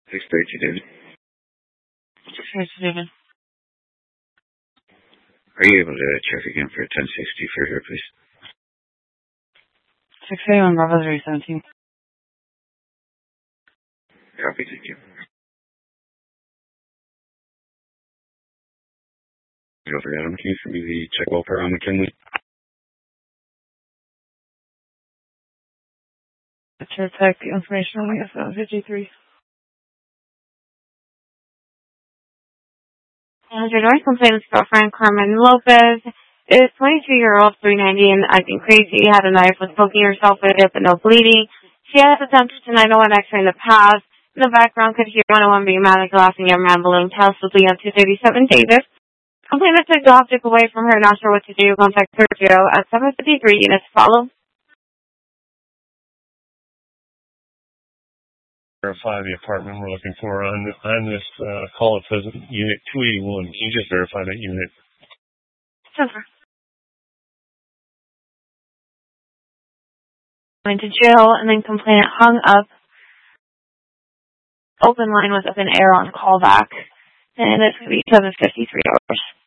632, David. 632, David. Are you able to check again for 1060 for here, please? 631, Bravo 317. Copy, thank you. Go for Adam. Can you send me the check welfare on McKinley? Sure, check the information on the S53. And your noise complainant's girlfriend, Carmen Lopez, is 22-year-old, 390, and acting crazy. Had a knife, was poking herself with it, but no bleeding. She has attempted to 901 X-ray in the past. In the background, could hear 101 being manic, laughing, young man, balloon test with Leon 237 Davis. Complainant took the object away from her, not sure what to do. Contact Sergio at 753 units follow. Verify the apartment we're looking for on this call. It says unit 281. Can you just verify that unit? Sure. Went to jail, and then complainant hung up. Open line was up in air on callback, and it's going to be 7:53 hours.